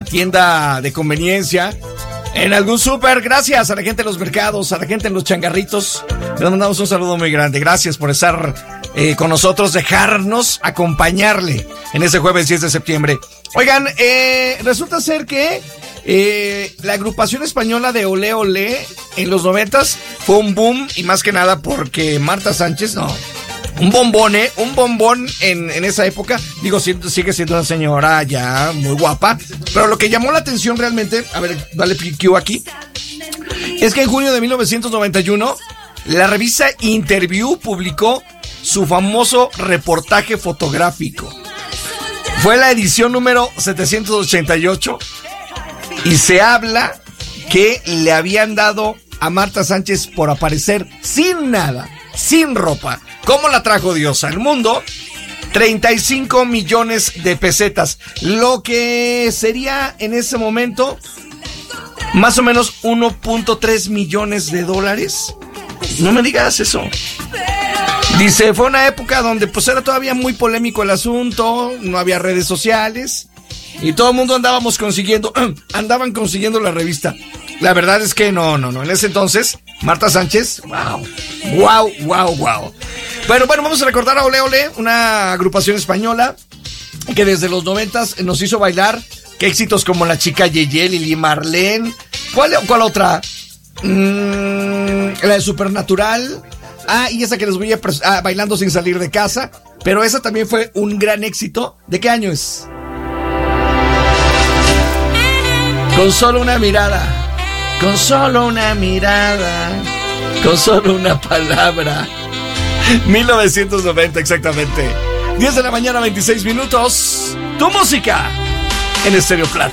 tienda de conveniencia, en algún súper. Gracias a la gente en los mercados, a la gente en los changarritos. Les mandamos un saludo muy grande. Gracias por estar con nosotros, dejarnos acompañarle en ese jueves 10 de septiembre. Oigan, resulta ser que la agrupación española de Olé Olé en los 90s fue un boom, y más que nada porque Marta Sánchez, un bombón en esa época. Digo, sigue siendo una señora ya muy guapa, pero lo que llamó la atención realmente, a ver, dale PQ aquí, es que en junio de 1991 la revista Interview publicó su famoso reportaje fotográfico. Fue la edición número 788 y se habla que le habían dado a Marta Sánchez por aparecer sin nada, sin ropa. ¿Cómo la trajo Dios al mundo? 35 millones de pesetas, lo que sería en ese momento más o menos 1.3 millones de dólares. No me digas eso. Dice, fue una época donde pues era todavía muy polémico el asunto, no había redes sociales y todo el mundo andaban consiguiendo la revista. La verdad es que no. En ese entonces, Marta Sánchez, wow. Bueno, vamos a recordar a Olé Olé, una agrupación española que desde los 90s nos hizo bailar. Qué éxitos como La Chica Yeye, Lili Marlene. ¿Cuál otra? La de Supernatural. Y esa que les voy a Bailando sin salir de casa. Pero esa también fue un gran éxito. ¿De qué año es? Con solo una mirada. Con solo una mirada. Con solo una palabra. 1990 exactamente. 10 de la mañana, 26 minutos. Tu música en Estéreo Plata.